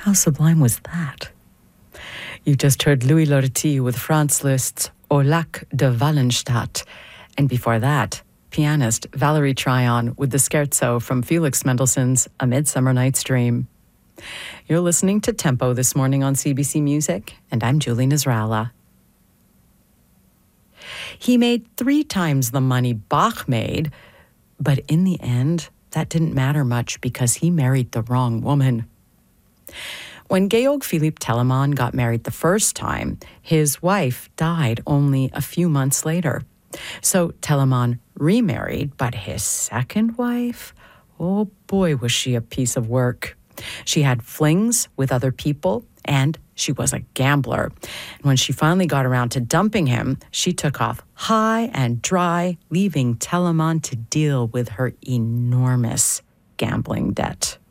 How sublime was that? You just heard Louis Lortie with Franz Liszt's Au Lac de Wallenstadt, and before that, pianist Valerie Tryon with the scherzo from Felix Mendelssohn's A Midsummer Night's Dream. You're listening to Tempo this morning on CBC Music, and I'm Julie Nasrallah. He made 3 times the money Bach made, but in the end, that didn't matter much because he married the wrong woman. When Georg Philipp Telemann got married the first time, his wife died only a few months later. So Telemann remarried, but his second wife, oh boy, was she a piece of work. She had flings with other people, and she was a gambler. And when she finally got around to dumping him, she took off high and dry, leaving Telemann to deal with her enormous gambling debt.